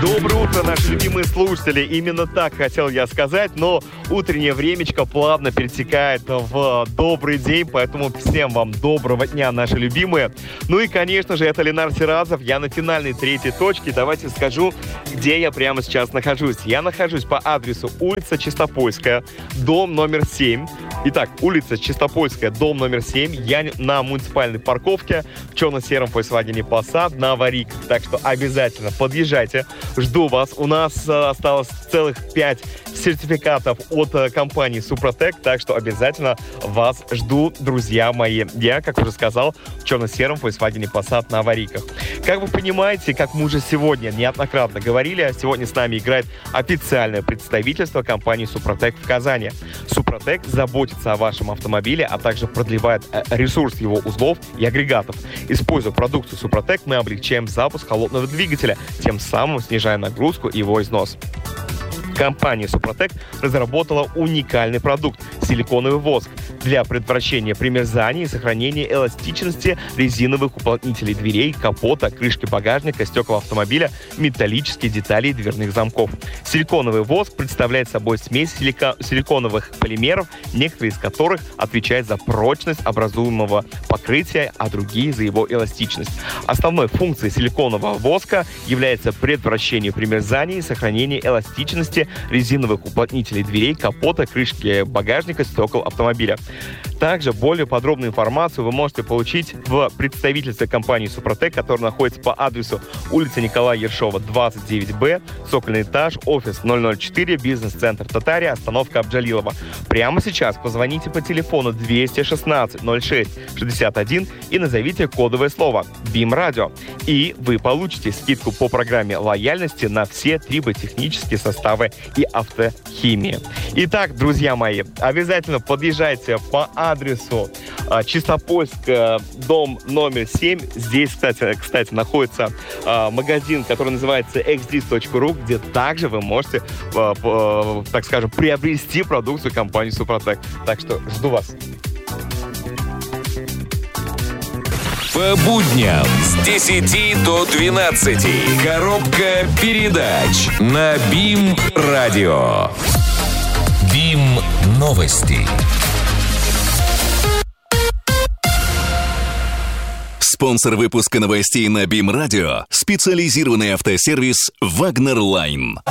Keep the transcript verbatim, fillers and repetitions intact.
Доброе утро, наши любимые слушатели. Именно так хотел я сказать, но утреннее времечко плавно перетекает в добрый день, поэтому всем вам доброго дня, наши любимые. Ну и, конечно же, это Ленар Сиразов. Я на финальной третьей точке. Давайте скажу, где я прямо сейчас нахожусь. Я нахожусь по адресу улица Чистопольская, дом номер семь. Итак, улица Чистопольская, дом номер семь. Я на муниципальной парковке в черно-сером Volkswagen Passat на аварийках. Так что обязательно подъезжайте. Жду вас. У нас э, осталось целых пять сертификатов от э, компании Супротек, так что обязательно вас жду, друзья мои. Я, как уже сказал, в черно-сером Volkswagen Passat на аварийках. Как вы понимаете, как мы уже сегодня неоднократно говорили, сегодня с нами играет официальное представительство компании Супротек в Казани. Супротек заботится о вашем автомобиле, а также продлевает э, ресурс его узлов и агрегатов. Используя продукцию Супротек, мы облегчаем запуск холодного двигателя, тем самым снижая нагрузку и его износ. Компания Супротек разработала уникальный продукт – силиконовый воск для предотвращения примерзания и сохранения эластичности резиновых уплотнителей дверей, капота, крышки багажника, стекол автомобиля, металлических деталей и дверных замков. Силиконовый воск представляет собой смесь силика- силиконовых полимеров, некоторые из которых отвечают за прочность образуемого покрытия, а другие за его эластичность. Основной функцией силиконового воска является предотвращение примерзания и сохранение эластичности резиновых уплотнителей дверей, капота, крышки багажника, стекол автомобиля. Также более подробную информацию вы можете получить в представительстве компании Супротек, которая находится по адресу улица Николая Ершова, двадцать девять бэ, цокольный этаж, офис ноль ноль четыре, бизнес-центр Татария, остановка Абджалилова. Прямо сейчас позвоните по телефону двести шестнадцать ноль шесть шестьдесят один и назовите кодовое слово «БИМ-радио». И вы получите скидку по программе лояльности на все триботехнические составы и автохимии. Итак, друзья мои, обязательно подъезжайте по адресу а, Чистопольск, а, дом номер семь. Здесь, кстати, кстати находится а, магазин, который называется экс дис точка ру, где также вы можете, а, а, так скажем, приобрести продукцию компании Супротек. Так что жду вас. По будням с десяти до двенадцати. Коробка передач на БИМ-радио. БИМ-новости. Спонсор выпуска новостей на БИМ-радио – специализированный автосервис «Вагнер Лайн».